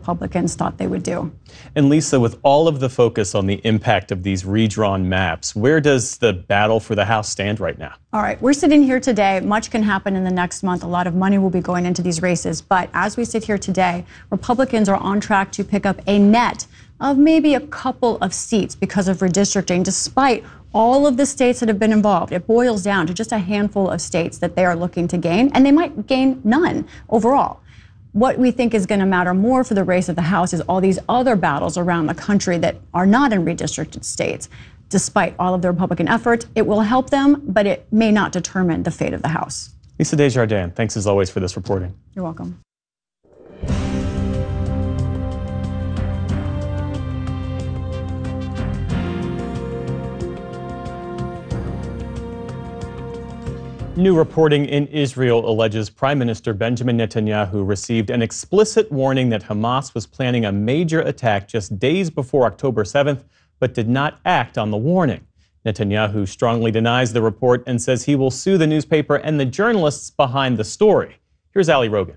Republicans thought they would do. And Lisa, with all of the focus on the impact of these redrawn maps, where does the battle for the House stand right now? All right, we're sitting here today. Much can happen in the next month. A lot of money will be going into these races. But as we sit here today, Republicans are on track to pick up a net of maybe a couple of seats because of redistricting, despite all of the states that have been involved. It boils down to just a handful of states that they are looking to gain, and they might gain none overall. What we think is going to matter more for the race of the House is all these other battles around the country that are not in redistricted states. Despite all of the Republican efforts, it will help them, but it may not determine the fate of the House. Lisa Desjardins, thanks as always for this reporting. You're welcome. New reporting in Israel alleges Prime Minister Benjamin Netanyahu received an explicit warning that Hamas was planning a major attack just days before October 7th, but did not act on the warning. Netanyahu strongly denies the report and says he will sue the newspaper and the journalists behind the story. Here's Ali Rogan.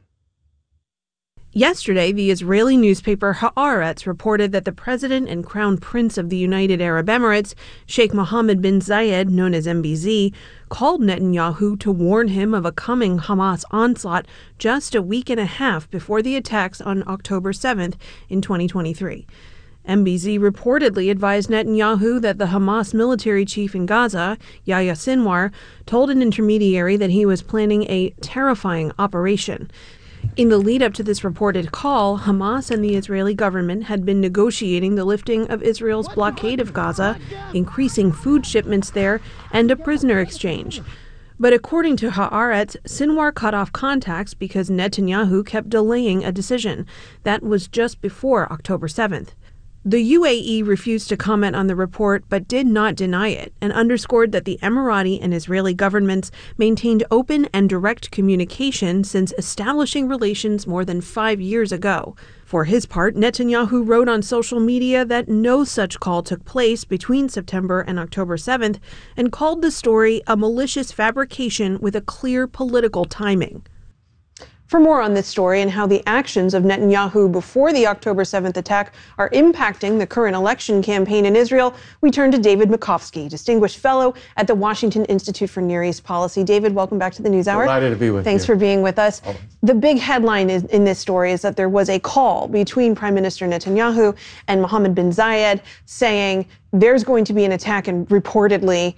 Yesterday, the Israeli newspaper Haaretz reported that the president and crown prince of the United Arab Emirates, Sheikh Mohammed bin Zayed, known as MBZ, called Netanyahu to warn him of a coming Hamas onslaught just a week and a half before the attacks on October 7th in 2023. MBZ reportedly advised Netanyahu that the Hamas military chief in Gaza, Yahya Sinwar, told an intermediary that he was planning a terrifying operation. In the lead-up to this reported call, Hamas and the Israeli government had been negotiating the lifting of Israel's blockade of Gaza, increasing food shipments there, and a prisoner exchange. But according to Haaretz, Sinwar cut off contacts because Netanyahu kept delaying a decision. That was just before October 7th. The UAE refused to comment on the report but did not deny it and underscored that the Emirati and Israeli governments maintained open and direct communication since establishing relations more than 5 years ago. For his part, Netanyahu wrote on social media that no such call took place between September and October 7th and called the story a malicious fabrication with a clear political timing. For more on this story and how the actions of Netanyahu before the October 7th attack are impacting the current election campaign in Israel, we turn to David Makovsky, Distinguished Fellow at the Washington Institute for Near East Policy. David, welcome back to the NewsHour. Delighted to be with you. Thanks for being with us. The big headline in this story is that there was a call between Prime Minister Netanyahu and Mohammed bin Zayed saying there's going to be an attack, and reportedly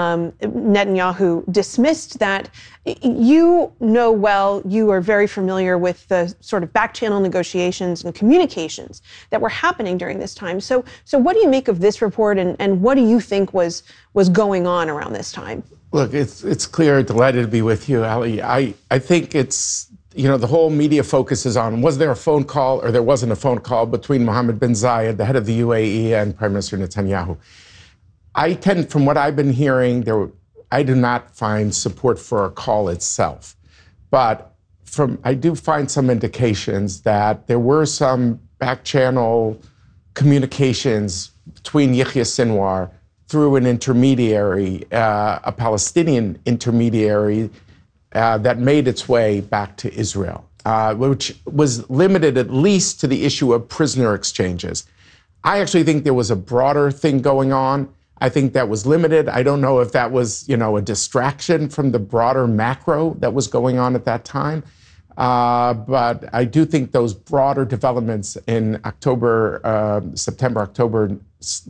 Netanyahu dismissed that. You know well, you are very familiar with the sort of back-channel negotiations and communications that were happening during this time. So what do you make of this report, and what do you think was going on around this time? Look, it's clear. Delighted to be with you, Ali. I think it's, the whole media focuses on, was there a phone call or there wasn't a phone call between Mohammed bin Zayed, the head of the UAE, and Prime Minister Netanyahu. From what I've been hearing, I do not find support for a call itself. But I do find some indications that there were some back-channel communications between Yahya Sinwar through an intermediary, a Palestinian intermediary, that made its way back to Israel, which was limited at least to the issue of prisoner exchanges. I actually think there was a broader thing going on. I think that was limited. I don't know if that was, a distraction from the broader macro that was going on at that time. But I do think those broader developments in September, October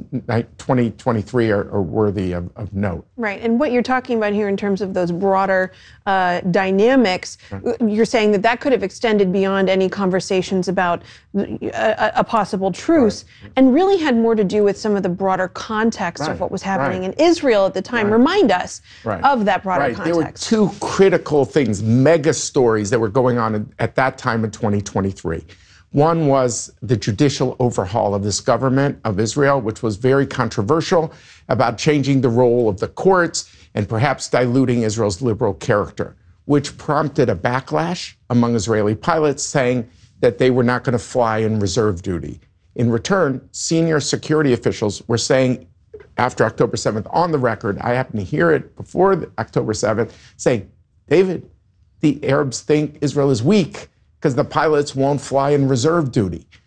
2023 are worthy of note. Right. And what you're talking about here in terms of those broader dynamics, you're saying that could have extended beyond any conversations about a possible truce, and really had more to do with some of the broader context of what was happening in Israel at the time. Remind us of that broader context. There were two critical things, mega stories that were going on at that time in 2023. One was the judicial overhaul of this government of Israel, which was very controversial, about changing the role of the courts and perhaps diluting Israel's liberal character, which prompted a backlash among Israeli pilots saying that they were not going to fly in reserve duty. In return, senior security officials were saying after October 7th, on the record, I happened to hear it before October 7th, saying, David, the Arabs think Israel is weak because the pilots won't fly in reserve duty.